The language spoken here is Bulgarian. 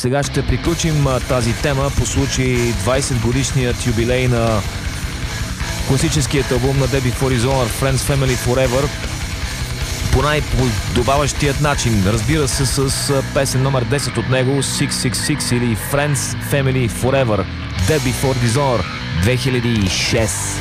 Сега ще приключим тази тема по случай 20 годишният юбилей на класическият албум на Dead Before Dishonor Friends Family Forever по най-подобаващият начин. Разбира се, с песен номер 10 от него, 666 или Friends Family Forever, Dead Before Dishonor 2006.